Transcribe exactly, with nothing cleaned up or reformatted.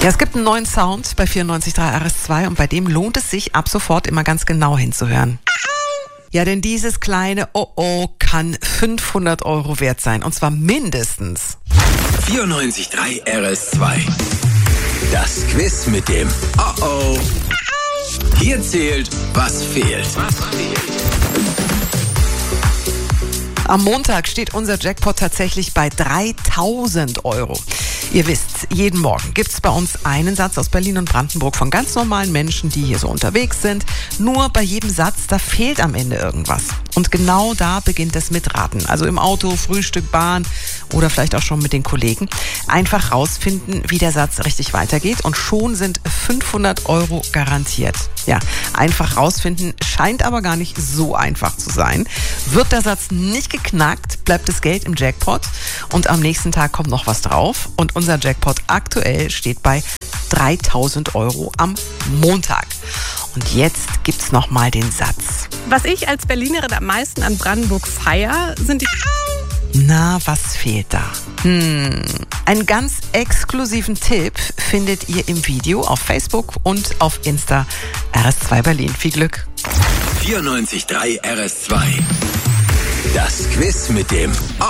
Ja, es gibt einen neuen Sound bei vierundneunzig Komma drei R S zwei und bei dem lohnt es sich ab sofort immer ganz genau hinzuhören. Ja, denn dieses kleine Oh-Oh kann fünfhundert Euro wert sein und zwar mindestens. vierundneunzig Komma drei R S zwei. Das Quiz mit dem Oh-Oh. Hier zählt, was fehlt. Am Montag steht unser Jackpot tatsächlich bei dreitausend Euro. Ihr wisst, jeden Morgen gibt's bei uns einen Satz aus Berlin und Brandenburg von ganz normalen Menschen, die hier so unterwegs sind. Nur bei jedem Satz, da fehlt am Ende irgendwas. Und genau da beginnt das Mitraten. Also im Auto, Frühstück, Bahn oder vielleicht auch schon mit den Kollegen. Einfach rausfinden, wie der Satz richtig weitergeht und schon sind fünfhundert Euro garantiert. Ja, einfach rausfinden scheint aber gar nicht so einfach zu sein. Wird der Satz nicht geknackt, bleibt das Geld im Jackpot und am nächsten Tag kommt noch was drauf. Und unser Jackpot aktuell steht bei dreitausend Euro am Montag. Und jetzt gibt's noch mal den Satz. Was ich als Berlinerin am meisten an Brandenburg feier, sind die... Na, was fehlt da? Hm, einen ganz exklusiven Tipp findet ihr im Video auf Facebook und auf Insta R S zwei Berlin. Viel Glück! vierundneunzig Komma drei R S zwei. Das Quiz mit dem